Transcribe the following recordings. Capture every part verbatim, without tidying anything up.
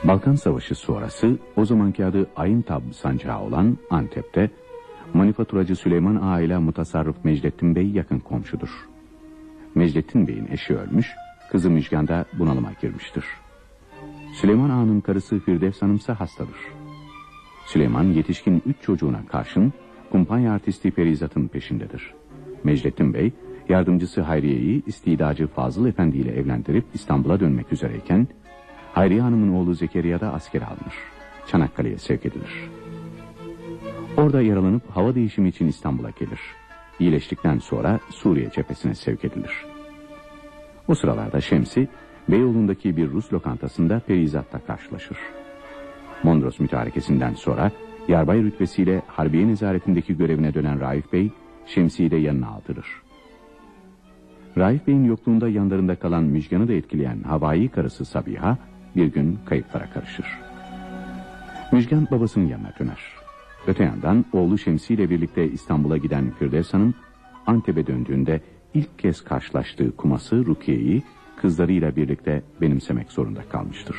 Balkan Savaşı sonrası o zamanki adı Aintab sancağı olan Antep'te manifaturacı Süleyman Ağa ile mutasarrıf Mecdettin Bey yakın komşudur. Mecdettin Bey'in eşi ölmüş, kızı Müjgan da bunalıma girmiştir. Süleyman Ağa'nın karısı Firdevs Hanım ise hastadır. Süleyman yetişkin üç çocuğuna karşın kumpanya artisti Perizat'ın peşindedir. Mecdettin Bey yardımcısı Hayriye'yi istidacı Fazıl Efendi ile evlendirip İstanbul'a dönmek üzereyken Hayriye Hanım'ın oğlu Zekeriya da askere alınır. Çanakkale'ye sevk edilir. Orada yaralanıp hava değişimi için İstanbul'a gelir. İyileştikten sonra Suriye cephesine sevk edilir. O sıralarda Şemsi, Beyoğlu'ndaki bir Rus lokantasında Perizat'la karşılaşır. Mondros mütarekesinden sonra yarbay rütbesiyle Harbiye nezaretindeki görevine dönen Raif Bey, Şemsi'yi de yanına aldırır. Raif Bey'in yokluğunda yanlarında kalan Müjgan'ı da etkileyen havai karısı Sabiha, bir gün kayıplara karışır. Müjgan babasının yanına döner. Öte yandan oğlu Şemsi ile birlikte İstanbul'a giden Firdevs Hanım, Antep'e döndüğünde ilk kez karşılaştığı kuması Rukiye'yi kızlarıyla birlikte benimsemek zorunda kalmıştır.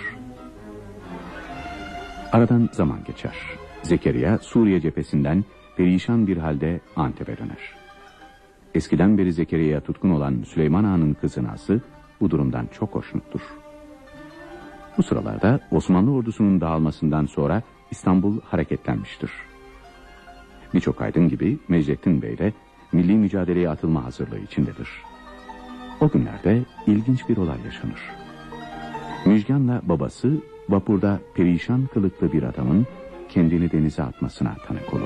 Aradan zaman geçer. Zekeriya Suriye cephesinden perişan bir halde Antep'e döner. Eskiden beri Zekeriya'ya tutkun olan Süleyman Ağa'nın kızı Nazlı bu durumdan çok hoşnuttur. Bu sıralarda Osmanlı ordusunun dağılmasından sonra İstanbul hareketlenmiştir. Birçok aydın gibi Mecdettin Bey de milli mücadeleye atılma hazırlığı içindedir. O günlerde ilginç bir olay yaşanır. Müjgan'la babası vapurda perişan kılıklı bir adamın kendini denize atmasına tanık olur.